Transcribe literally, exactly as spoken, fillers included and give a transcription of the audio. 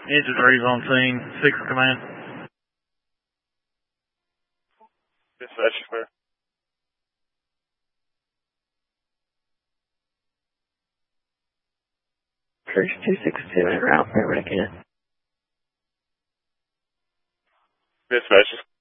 Engine three's on scene. Six command. Dispatch is clear. First two six two en route for Rickett. Dispatch is